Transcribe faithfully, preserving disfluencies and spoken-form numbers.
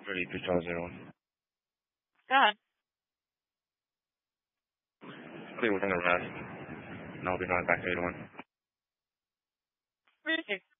Ready, three twelve zero one. Go ahead. Clear within the rest. And I'll be going back to eight one. Three six.